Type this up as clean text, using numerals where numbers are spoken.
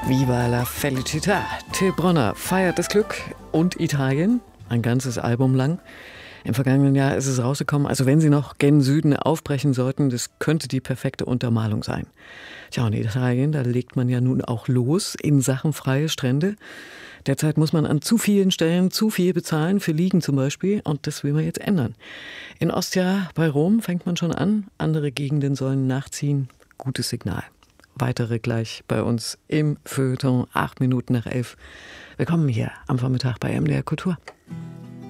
Viva la felicità. Till Bronner feiert das Glück und Italien, ein ganzes Album lang. Im vergangenen Jahr ist es rausgekommen, also wenn Sie noch gen Süden aufbrechen sollten, das könnte die perfekte Untermalung sein. Tja, und in Italien, da legt man ja nun auch los in Sachen freie Strände. Derzeit muss man an zu vielen Stellen zu viel bezahlen, für Liegen zum Beispiel, und das will man jetzt ändern. In Ostia bei Rom fängt man schon an, andere Gegenden sollen nachziehen. Gutes Signal. Weitere gleich bei uns im Feuilleton, 8 Minuten nach 11. Willkommen hier am Vormittag bei MDR Kultur.